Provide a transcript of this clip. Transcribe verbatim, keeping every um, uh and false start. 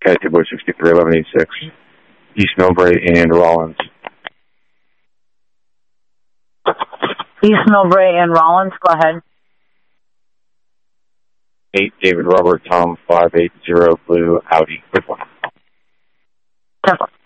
Sky two boy sixty-three, eleven eighty-six. East Millbrae and Rollins. East Millbrae and Rollins, go ahead. eight, David Robert, Tom, five eight zero, Blue, Audi, quick one. ten four.